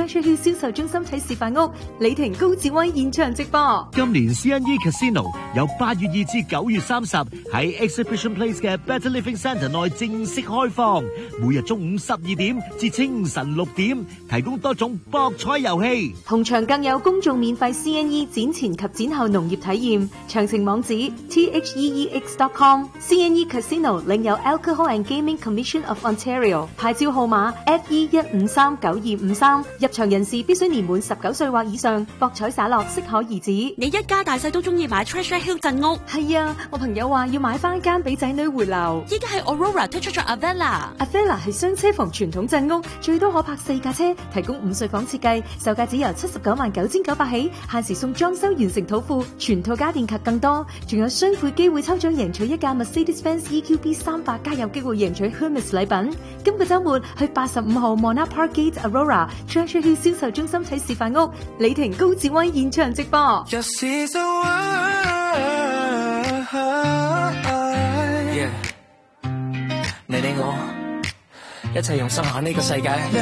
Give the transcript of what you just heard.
Treasure Hill 銷售中心喺示範屋，李婷高志威現場直播。 今年 CNE Casino 由8月2至9月30喺 Exhibition Place 嘅 Better Living Centre內正式開放，每日中午12點至清晨6點，提供多種博彩遊戲。 同場更有公眾免費 CNE 展前及展後農業體驗，詳情網址 theex.com。CNE Casino 領有 Alcohol and Gaming Commission of Ontario 牌照號碼 FE1539253，入場人士必須年滿19歲或以上，博彩灑落適可而止。 你一家大細都中意買 Treasure Hill 鎮屋？ 係啊，我朋友話要買翻間俾仔女回流。 依家係 Aurora 推出咗 Avella 係雙車房傳統鎮屋，最多可泊4架車，提供5睡房設計，售價只由799900起，限時送裝修完成土庫，全套家電及更多，仲有雙倍機會抽獎贏取一架 Mercedes-Benz EQB 300，加有機會贏取 Hermes 禮品。今個週末去85號 Monarch Park Gate Aurora Treasure Hill 銷售中心睇示範屋，李婷高志威現場直播。 你我一齊用心行呢個世界。